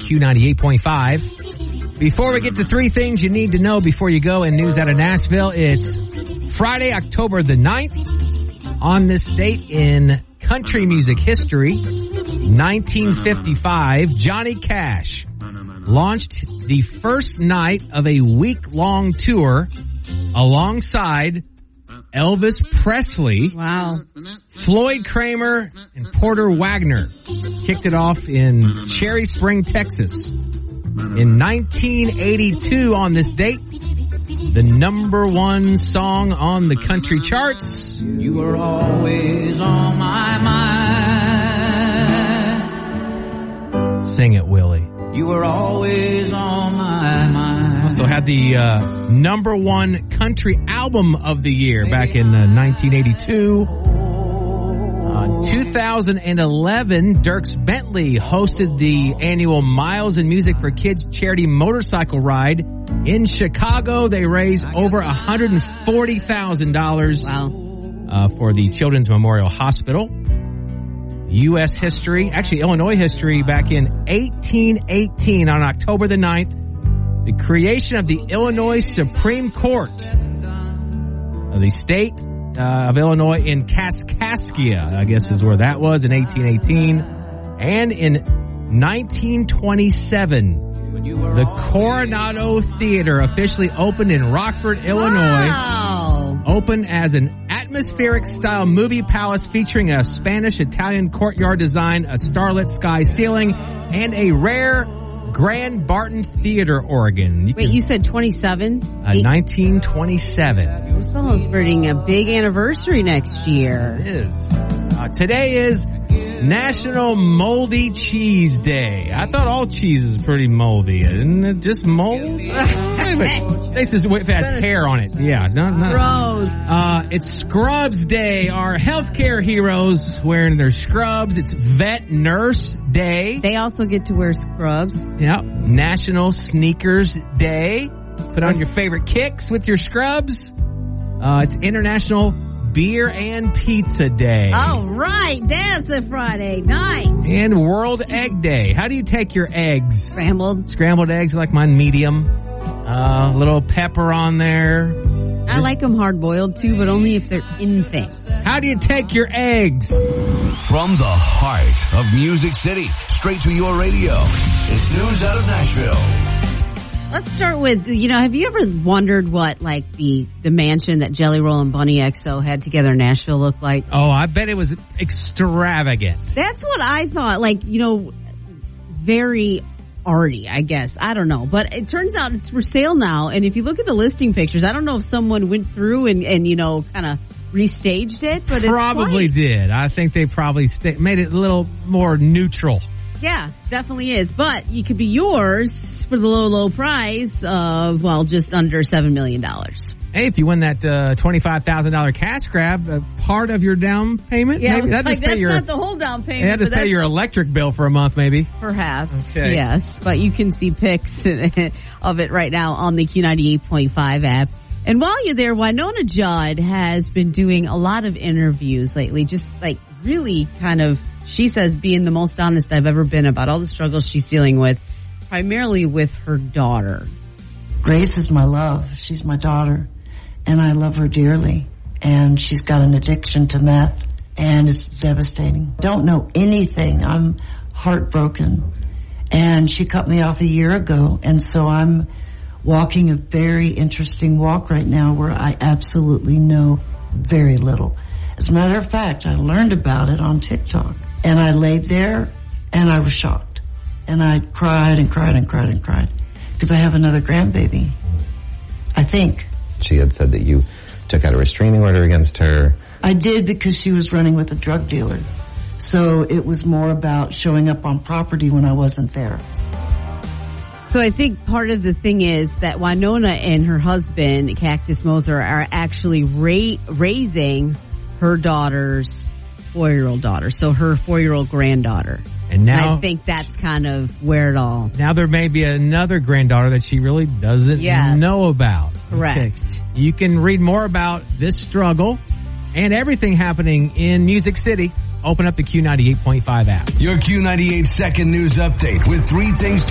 Q98.5. Before we get to 3 things you need to know before you go in news out of Nashville, it's Friday, October the 9th. On this date in country music history, 1955, Johnny Cash launched the first night of a week-long tour alongside Elvis Presley. Wow. Floyd Kramer and Porter Wagner kicked it off in Cherry Spring, Texas. In 1982, on this date, the number 1 song on the country charts. You were always on my mind. Sing it, Willie. You were always on my mind. Also had the number 1 country album of the year back in 1982. 2011, Dierks Bentley hosted the annual Miles in Music for Kids charity motorcycle ride in Chicago. They raised over $140,000 for the Children's Memorial Hospital. U.S. history, actually Illinois history, back in 1818 on October the 9th, the creation of the Illinois Supreme Court of the state of Illinois in Kaskaskia, I guess is where that was, in 1818. And in 1927, the Coronado Theater officially opened in Rockford, Illinois. Wow. Opened as an atmospheric-style movie palace featuring a Spanish-Italian courtyard design, a starlit sky ceiling, and a rare Grand Barton Theater organ. You said 27? 1927. We're celebrating a big anniversary next year. It is. Today is National Moldy Cheese Day. I thought all cheese is pretty moldy. Isn't it just mold? This is if it has hair on it. Yeah. Gross. It's Scrubs Day. Our healthcare heroes wearing their scrubs. It's Vet Nurse Day. They also get to wear scrubs. Yep. National Sneakers Day. Put on your favorite kicks with your scrubs. It's International Beer and Pizza Day. All right. That's a Friday night. And World Egg Day. How do you take your eggs? Scrambled. Scrambled eggs, I like mine medium. A little pepper on there. I like them hard-boiled, too, but only if they're infants. How do you take your eggs? From the heart of Music City, straight to your radio, it's News Out of Nashville. Let's start with, have you ever wondered what, the mansion that Jelly Roll and Bunny XO had together in Nashville looked like? Oh, I bet it was extravagant. That's what I thought. Very arty, I guess. I don't know. But it turns out it's for sale now. And if you look at the listing pictures, I don't know if someone went through and kind of restaged it. But probably did. I think they probably made it a little more neutral. Yeah, definitely is. But you could be yours for the low, low price of, just under $7 million. Hey, if you win that $25,000 cash grab, part of your down payment? Yeah, maybe that's not the whole down payment. That just pay your electric bill for a month, maybe. Perhaps, okay. Yes. But you can see pics of it right now on the Q98.5 app. And while you're there, Winona Judd has been doing a lot of interviews lately, just really kind of, she says, being the most honest I've ever been about all the struggles she's dealing with, primarily with her daughter. Grace is my love. She's my daughter, and I love her dearly. And she's got an addiction to meth, and it's devastating. Don't know anything. I'm heartbroken. And she cut me off a year ago, and so I'm walking a very interesting walk right now where I absolutely know very little. As a matter of fact, I learned about it on TikTok. And I laid there, and I was shocked. And I cried and cried and cried and cried. Because I have another grandbaby. I think. She had said that you took out a restraining order against her. I did, because she was running with a drug dealer. So it was more about showing up on property when I wasn't there. So I think part of the thing is that Winona and her husband, Cactus Moser, are actually raising her daughter's 4-year-old daughter, so her 4-year-old granddaughter. And now I think that's kind of where it all... Now there may be another granddaughter that she really doesn't know about. Correct. Okay. You can read more about this struggle and everything happening in Music City. Open up the Q98.5 app. Your Q98 second news update with 3 things